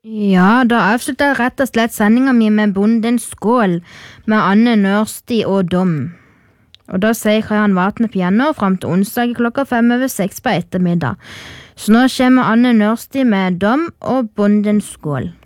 Ja, da avslutter jeg rett og slett sendingen min med Bondens skål, med Anne Nørsti og Dom. Og da sier Kristian Vatne piano frem til onsdag klokka 5:05 på ettermiddag. Så nå kommer Anne Nørsti med Dom og Bondens skål.